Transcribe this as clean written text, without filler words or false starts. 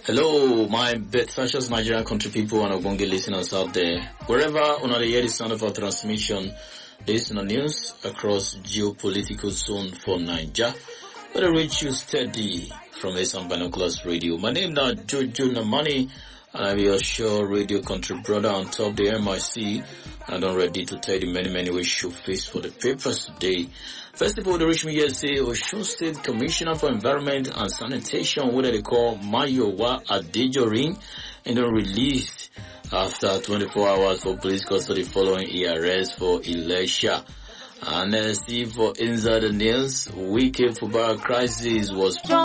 Hello, my precious Nigerian country people and Ogbonge listeners out there. Wherever on the hear the sound of our transmission, based on the news across geopolitical zone for Niger, but I reach you steady from Asan Binoculars Radio. My name now Jojo Namani, and I'm your sure radio country brother on top the MIC, and I'm ready to tell you many ways you face for the papers today. First of all, they reach me yesterday, Osun State Commissioner for Environment and Sanitation, what they call Mayowa Adejorin, and then released after 24 hours for police custody following arrest for Elisha. And see for inside the news, Wike football crisis was